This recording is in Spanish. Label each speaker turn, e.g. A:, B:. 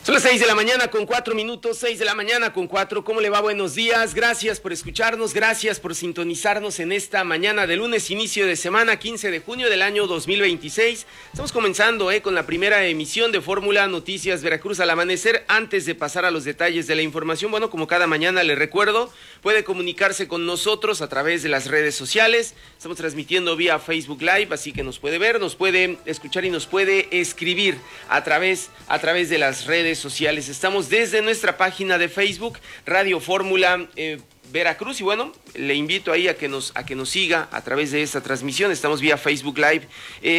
A: Son las 6 de la mañana con 4 minutos, 6 de la mañana con 4. ¿Cómo le va? Buenos días. Gracias por escucharnos, gracias por sintonizarnos en esta mañana de lunes, inicio de semana, 15 de junio del año 2026. Estamos comenzando con la primera emisión de Fórmula Noticias Veracruz al amanecer. Antes de pasar a los detalles de la información, bueno, como cada mañana le recuerdo, puede comunicarse con nosotros a través de las redes sociales. Estamos transmitiendo vía Facebook Live, así que nos puede ver, nos puede escuchar y nos puede escribir a través de las redes sociales. Estamos desde nuestra página de Facebook, Radio Fórmula Veracruz, y bueno, le invito ahí a que nos siga a través de esta transmisión. Estamos vía Facebook Live.